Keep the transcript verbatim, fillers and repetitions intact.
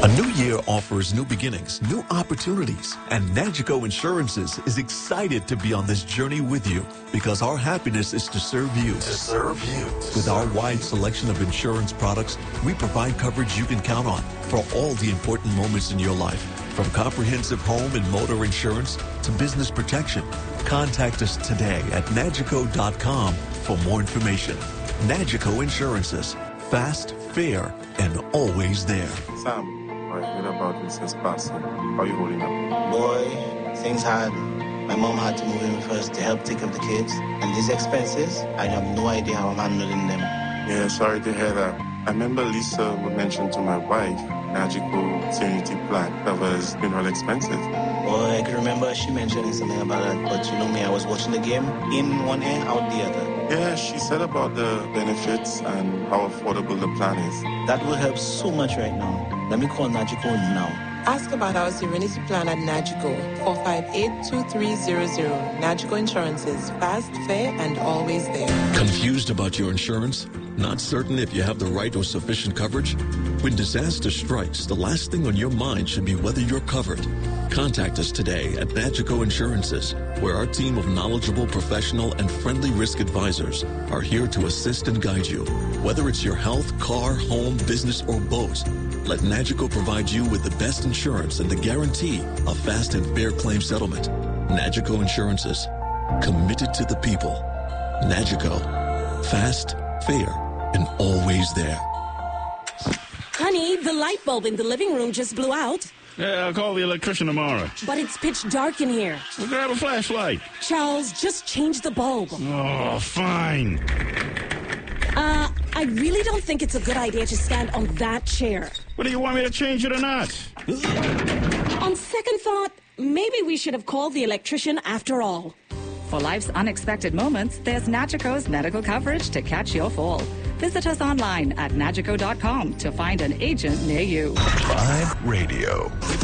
A new year offers new beginnings, new opportunities, and Nagico Insurances is excited to be on this journey with you because our happiness is to serve you. To serve you. With our wide selection of insurance products, we provide coverage you can count on for all the important moments in your life. From comprehensive home and motor insurance to business protection. Contact us today at Nagico dot com for more information. Nagico Insurances. Fast, fair, and always there. Sam, I heard about Missus passing. How are you holding up? Boy, things hard. My mom had to move in first to help take care of the kids. And these expenses, I have no idea how I'm handling them. Yeah, sorry to hear that. I remember Lisa would mention to my wife, Nagico Serenity Plan covers funeral expenses. Boy, I can remember she mentioning something about that. But you know me, I was watching the game in one ear, out the other. Yeah, she said about the benefits and how affordable the plan is. That will help so much right now. Let me call Nagico now. Ask about our Serenity Plan at Nagico, four five eight, two three zero zero. Nagico Insurances, fast, fair, and always there. Confused about your insurance? Not certain if you have the right or sufficient coverage? When disaster strikes, the last thing on your mind should be whether you're covered. Contact us today at Nagico Insurances, where our team of knowledgeable, professional, and friendly risk advisors are here to assist and guide you. Whether it's your health, car, home, business, or boat, let Nagico provide you with the best insurance and the guarantee of fast and fair claim settlement. Nagico Insurances, committed to the people. Nagico, fast, fair, and always there. Honey, the light bulb in the living room just blew out. Yeah, I'll call the electrician tomorrow. But it's pitch dark in here. We'll grab a flashlight. Charles, just change the bulb. Oh, fine. Uh, I really don't think it's a good idea to stand on that chair. What, do you want me to change it or not? On second thought, maybe we should have called the electrician after all. For life's unexpected moments, there's Nagico's medical coverage to catch your fall. Visit us online at Nagico dot com to find an agent near you. Vibe Radio.